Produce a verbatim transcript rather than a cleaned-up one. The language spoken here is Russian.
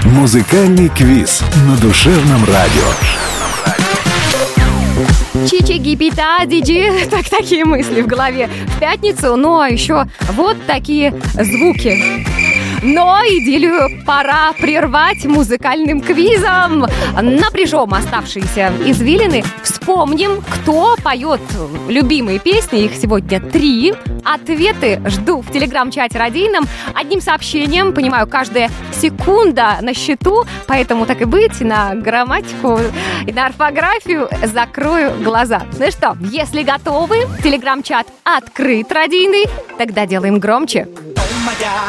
Музыкальный квиз на Душевном радио. Чичи-гипита-диджи. Так, такие мысли в голове в пятницу. Ну, а еще вот такие звуки. Но идиллию пора прервать музыкальным квизом. Напряжем оставшиеся извилины. Вспомним, кто поет любимые песни. Их сегодня три. Ответы жду в телеграм-чате Радийном. Одним сообщением, понимаю, каждая секунда на счету. Поэтому, так и быть, на грамматику и на орфографию закрою глаза. Ну что, если готовы, телеграм-чат открыт Радийный. Тогда делаем громче.